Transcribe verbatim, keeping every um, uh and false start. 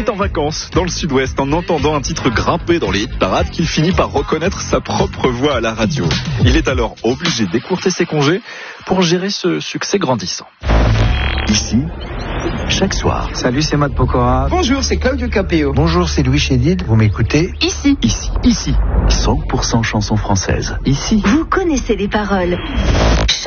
est en vacances dans le sud-ouest en entendant un titre grimper dans les hit parades qu'il finit par reconnaître sa propre voix à la radio. Il est alors obligé d'écourter ses congés pour gérer ce succès grandissant. Ici, chaque soir. Salut, c'est Matt Pokora. Bonjour, c'est Claudio Capéo. Bonjour, c'est Louis Chédid. Vous m'écoutez? Ici. Ici. Ici. cent pour cent chansons françaises. Ici. Vous connaissez les paroles.